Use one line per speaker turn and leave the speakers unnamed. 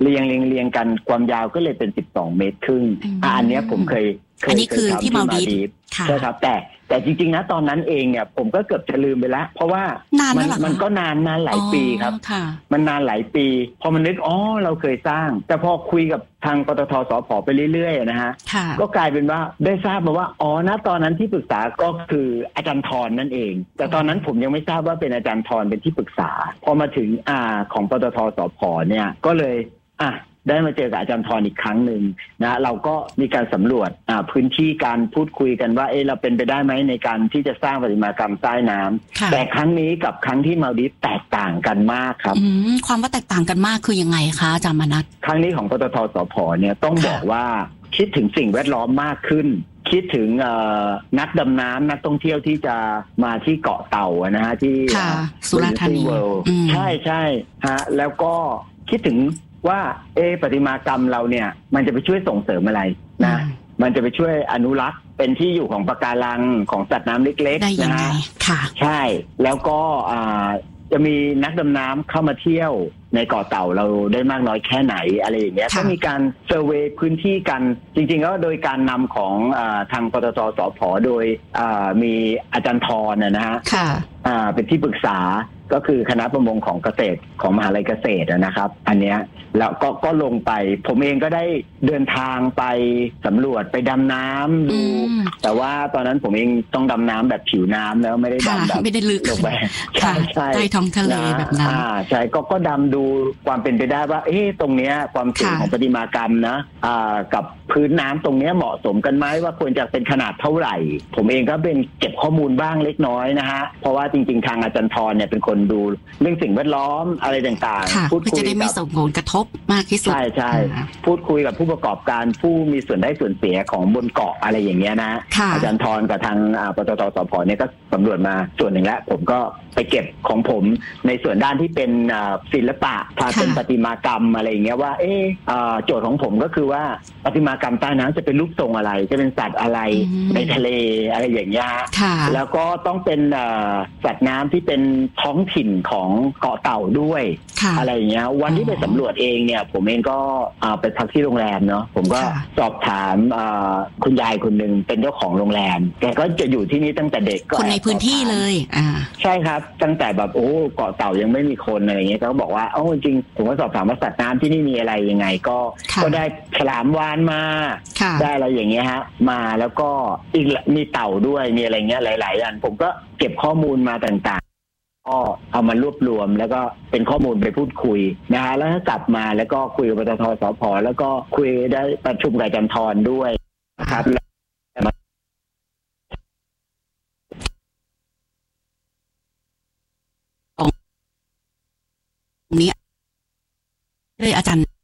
เรียงกันความยาวก็เลยเป็น12 เมตรครึ่งอันนี้ผมเคย
อันนี้คือที่มาลดีฟ
ใช่ครับแต่จริงๆนะตอนนั้นเองเนี่ยผมก็เกือบจะลืมไปแล้วเพราะว่ามันก็นานหลายปีครับมันนานหลายปีพอมันนึกเราเคยสร้างแต่พอคุยกับทางปตท.สผ.ไปเรื่อยๆนะฮะก็กลายเป็นว่าได้ทราบมาว่าณตอนนั้นที่ปรึกษาก็คืออาจารย์ธรนั่นเองแต่ตอนนั้นผมยังไม่ทราบว่าเป็นอาจารย์ธรเป็นที่ปรึกษาพอมาถึงของปตท.สผ.เนี่ยก็เลยได้มาเจอกับอาจารย์ธรอีกครั้งหนึ่งนะเราก็มีการสำรวจพื้นที่การพูดคุยกันว่าเราเป็นไปได้ไหมในการที่จะสร้างประติมากรรมใต้น้ำแต่ครั้งนี้กับครั้งที่มาลดีฟแตกต่างกันมากครับ
ความว่าแตกต่างกันมากคือยังไงคะอาจารย์มนัส
ครั้งนี้ของปตท.สผ.เนี่ยต้องบอกว่าคิดถึงสิ่งแวดล้อมมากขึ้นคิดถึงนักดำน้ำนักท่องเที่ยวที่จะมาที่เกาะเต่านะฮะที่
สุราษฎร์ธานี
ใช่ฮะแล้วก็คิดถึงว่าประติมากรรมเราเนี่ยมันจะไปช่วยส่งเสริมอะไรนะมันจะไปช่วยอนุรักษ์เป็นที่อยู่ของปะการังของสัตว์น้ำเล็กๆนะฮะใช่แล้วก็จะมีนักดำน้ำเข้ามาเที่ยวในเกาะเต่าเราได้มากน้อยแค่ไหนอะไรอย่างเงี้ยก็มีการเซอร์เวย์พื้นที่กันจริงๆแล้วโดยการนำของทางปตท.สผ.โดยมีอาจารย์ธรนะฮะเป็นที่ปรึกษาก็คือคณะประมงของเกษตรของมหาลัยเกษตรนะครับอันเนี้ยแล้วก็ลงไปผมเองก็ได้เดินทางไปสำรวจไปดำน้ำดูแต่ว่าตอนนั้นผมเองต้องดำน้ำแบบผิวน้ำแล้วไม่ได้ดำแบบ
ไม่ได้ลึก
ลงไป
ใต้ท้องทะเลแบบนั้น
ใช่ก็ดำดูความเป็นไปได้ว่าตรงเนี้ยความสูงของประติมากรรมนะกับพื้นน้ำตรงเนี้ยเหมาะสมกันไหมว่าควรจะเป็นขนาดเท่าไหร่ผมเองก็เป็นเก็บข้อมูลบ้างเล็กน้อยนะฮะเพราะว่าจริงๆทางอาจารย์ธรเนี่ยเป็นคนดูเรื่องสิ่งแวดล้อมอะไรต่าง
ๆพูดคุยจะได้ไม่ส่งผลกระทบมากที่สุด
ใช่พูดคุยกับผู้ประกอบการผู้มีส่วนได้ส่วนเสียของบนเกาะอะไรอย่างเงี้ยนะอาจารย์ธรกับทางปตท.สผ.เนี่ยก็สำรวจมาส่วนหนึ่งแล้วผมก็ไปเก็บของผมในส่วนด้านที่เป็นศิลปะถ้าเป็นประติมากรรมอะไรอย่างเงี้ยว่าโจทย์ของผมก็คือว่าประติมากรรมใต้น้ำจะเป็นรูปทรงอะไรจะเป็นสัตว์อะไรในทะเลอะไรอย่างเงี้ยแล้วก็ต้องเป็นสัตว์น้ำที่เป็นท้องถิ่นของเกาะเต่าด้วยอะไรอย่างเงี้ยวันที่ไปสำรวจเองเนี่ยผมเองก็ไปพักที่โรงแรมเนาะผมก็สอบถามคุณยายคนหนึ่งเป็นเจ้าของโรงแรมแกก็จะอยู่ที่นี่ตั้งแต่เด็ก
คนในพื้นที่เลย
ใช่ครับตั้งแต่แบบเกาะเต่ายังไม่มีคนอะไรอย่างเงี้ยเขาบอกว่าจริงผมก็สอบถามว่าสัตว์น้ำที่นี่มีอะไรยังไงก็ได้ฉลามวาฬมาได้อะไรอย่างเงี้ยฮะมาแล้วก็อีกมีเต่าด้วยมีอะไรเงี้ยหลายๆอันผมก็เก็บข้อมูลมาต่างๆก็เอามารวบรวมแล้วก็เป็นข้อมูลไปพูดคุยนะฮะแล้วกลับมาแล้วก็คุยกับปตท.สผ.แล้วก็คุยได้ประชุมกับอาจารย์ธรด้วยนะครับ
นี้เลยอาจารย์